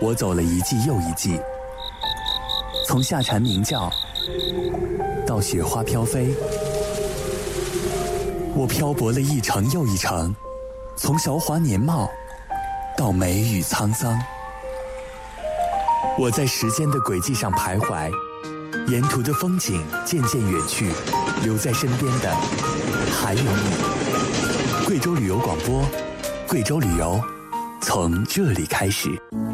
我走了一季又一季，从夏蝉鸣叫到雪花飘飞，我漂泊了一程又一程，从韶华年貌到梅雨沧桑。我在时间的轨迹上徘徊，沿途的风景渐渐远去，留在身边的还有你。贵州旅游广播，贵州旅游从这里开始。